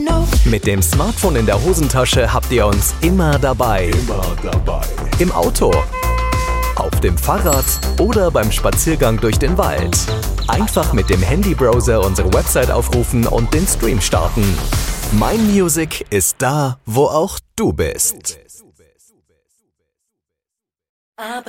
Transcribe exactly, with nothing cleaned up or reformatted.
Mit dem Smartphone in der Hosentasche habt ihr uns immer dabei. Immer dabei. Im Auto, auf dem Fahrrad oder beim Spaziergang durch den Wald. Einfach mit dem Handybrowser unsere Website aufrufen und den Stream starten. Mein Music ist da, wo auch du bist. Aber